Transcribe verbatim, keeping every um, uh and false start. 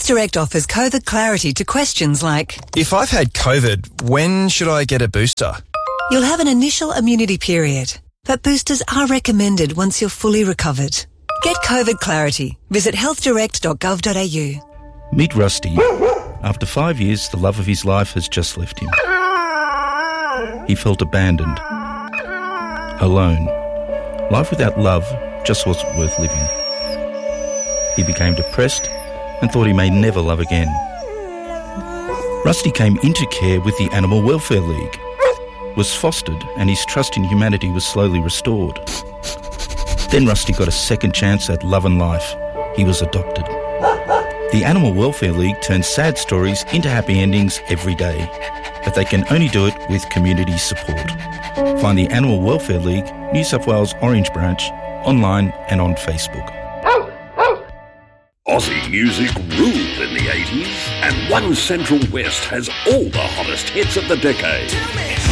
Health Direct offers COVID clarity to questions like, if I've had COVID, when should I get a booster? You'll have an initial immunity period, but boosters are recommended once you're fully recovered. Get COVID clarity. Visit health direct dot gov dot a u. Meet Rusty. After five years, the love of his life has just left him. He felt abandoned, alone. Life without love just wasn't worth living. He became depressed and thought he may never love again. Rusty came into care with the Animal Welfare League, was fostered, and his trust in humanity was slowly restored. Then Rusty got a second chance at love and life. He was adopted. The Animal Welfare League turns sad stories into happy endings every day, but they can only do it with community support. Find the Animal Welfare League, New South Wales Orange Branch, online and on Facebook. Aussie music ruled in the eighties, and One Central West has all the hottest hits of the decade.